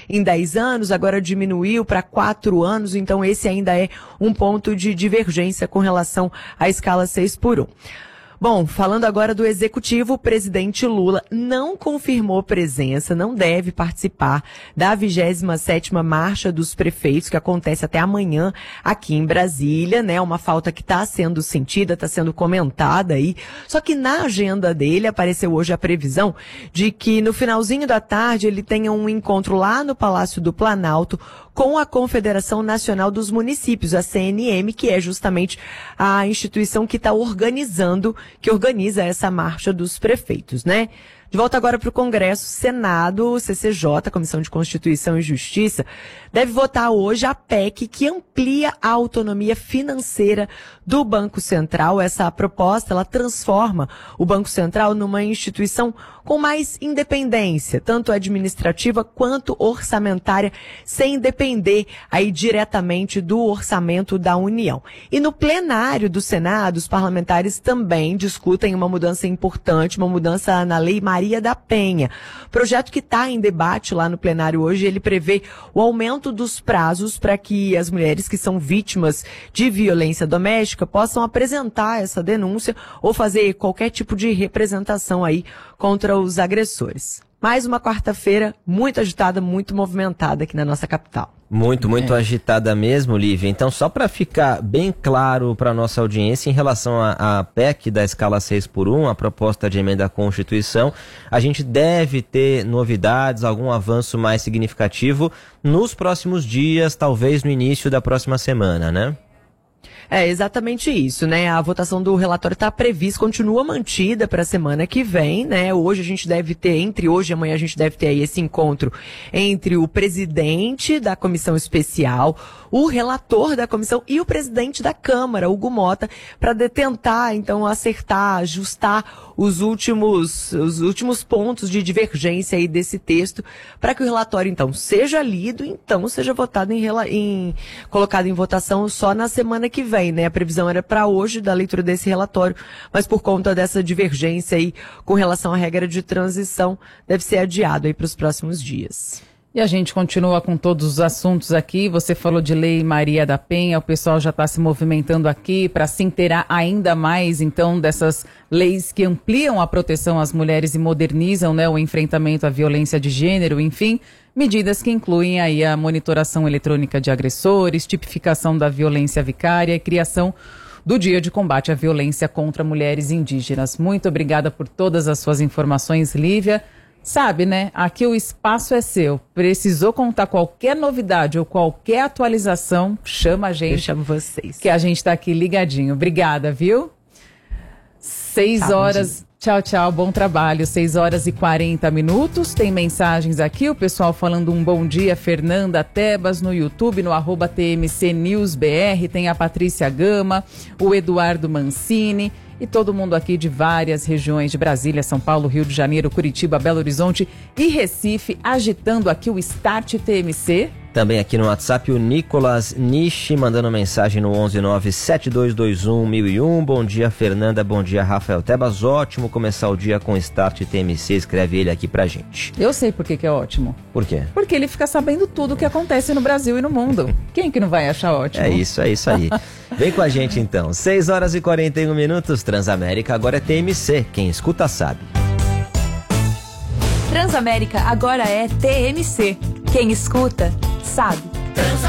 em 10 anos, agora diminuiu para 4 anos, então esse ainda é um ponto de divergência com relação à escala 6x1. Bom, falando agora do Executivo, o presidente Lula não confirmou presença, não deve participar da 27ª Marcha dos Prefeitos, que acontece até amanhã aqui em Brasília, né? Uma falta que está sendo sentida, está sendo comentada aí. Só que na agenda dele apareceu hoje a previsão de que no finalzinho da tarde ele tenha um encontro lá no Palácio do Planalto com a Confederação Nacional dos Municípios, a CNM, que é justamente a instituição que está que organiza essa marcha dos prefeitos, né? De volta agora para o Congresso, Senado, CCJ, Comissão de Constituição e Justiça, deve votar hoje a PEC que amplia a autonomia financeira do Banco Central. Essa proposta, ela transforma o Banco Central numa instituição com mais independência, tanto administrativa quanto orçamentária, sem depender aí diretamente do orçamento da União. E no plenário do Senado, os parlamentares também discutem uma mudança importante, uma mudança na Lei Maria da Penha. Projeto que está em debate lá no plenário hoje, ele prevê o aumento dos prazos para que as mulheres que são vítimas de violência doméstica possam apresentar essa denúncia ou fazer qualquer tipo de representação aí contra os agressores. Mais uma quarta-feira muito agitada, muito movimentada aqui na nossa capital. Muito agitada mesmo, Lívia. Então, só para ficar bem claro para a nossa audiência, em relação à PEC da escala 6x1, a proposta de emenda à Constituição, a gente deve ter novidades, algum avanço mais significativo nos próximos dias, talvez no início da próxima semana, né? É exatamente isso, né? A votação do relatório está prevista, continua mantida para a semana que vem, né? Hoje a gente deve ter, entre hoje e amanhã a gente deve ter aí esse encontro entre o presidente da comissão especial, o relator da comissão e o presidente da Câmara, Hugo Mota, para tentar, então, acertar, ajustar os últimos pontos de divergência aí desse texto, para que o relatório, então, seja lido, então, seja votado colocado em votação só na semana que vem, né? A previsão era para hoje da leitura desse relatório, mas por conta dessa divergência aí com relação à regra de transição, deve ser adiado aí para os próximos dias. E a gente continua com todos os assuntos aqui. Você falou de Lei Maria da Penha, o pessoal já está se movimentando aqui para se inteirar ainda mais, então, dessas leis que ampliam a proteção às mulheres e modernizam, né, o enfrentamento à violência de gênero, enfim, medidas que incluem aí a monitoração eletrônica de agressores, tipificação da violência vicária e criação do Dia de Combate à Violência contra Mulheres Indígenas. Muito obrigada por todas as suas informações, Lívia. Sabe, né? Aqui o espaço é seu. Precisou contar qualquer novidade ou qualquer atualização, chama a gente. Eu chamo vocês. Que a gente está aqui ligadinho. Obrigada, viu? 6 horas... Tchau, bom trabalho. 6h40. Tem mensagens aqui, o pessoal falando um bom dia. Fernanda Tebas no YouTube, no @TMCNewsBR. Tem a Patrícia Gama, o Eduardo Mancini e todo mundo aqui de várias regiões de Brasília, São Paulo, Rio de Janeiro, Curitiba, Belo Horizonte e Recife, agitando aqui o Start TMC. Também aqui no WhatsApp o Nicolas Nishi mandando mensagem no 11972211001. Bom dia, Fernanda. Bom dia, Rafael Tebas. Ótimo começar o dia com Start TMC. Escreve ele aqui pra gente. Eu sei por que é ótimo. Por quê? Porque ele fica sabendo tudo o que acontece no Brasil e no mundo. Quem que não vai achar ótimo? É isso aí. Vem com a gente então. 6h41. Transamérica agora é TMC. Quem escuta sabe. Transamérica agora é TMC. Quem escuta sabe.